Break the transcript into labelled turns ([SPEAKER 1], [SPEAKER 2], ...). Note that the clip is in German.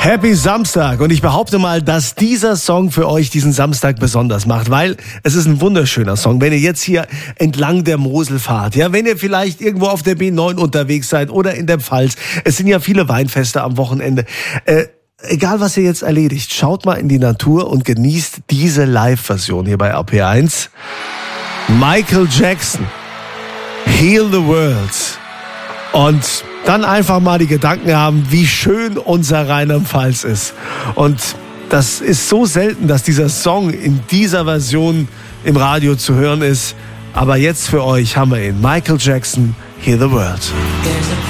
[SPEAKER 1] Happy Samstag. Und ich behaupte mal, dass dieser Song für euch diesen Samstag besonders macht, weil es ist ein wunderschöner Song. Wenn ihr jetzt hier entlang der Mosel fahrt, ja, wenn ihr vielleicht irgendwo auf der B9 unterwegs seid oder in der Pfalz, es sind ja viele Weinfeste am Wochenende. Egal, was ihr jetzt erledigt, schaut mal in die Natur und genießt diese Live-Version hier bei RPR1. Michael Jackson, Heal the World. Und dann einfach mal die Gedanken haben, wie schön unser Rheinland-Pfalz ist. Und das ist so selten, dass dieser Song in dieser Version im Radio zu hören ist. Aber jetzt für euch haben wir ihn. Michael Jackson, Heal the World.